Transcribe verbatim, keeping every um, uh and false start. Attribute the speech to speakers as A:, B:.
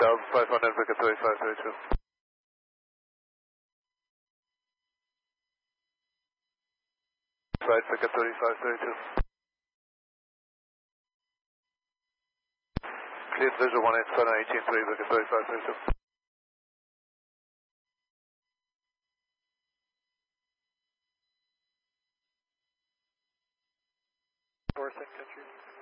A: thousand five hundred, Victor thirty-five thirty-two. Right, Victor thirty-five thirty-two. Clean visual one eight seven eighteen three, Victor thirty-five thirty-two.
B: Four second entry.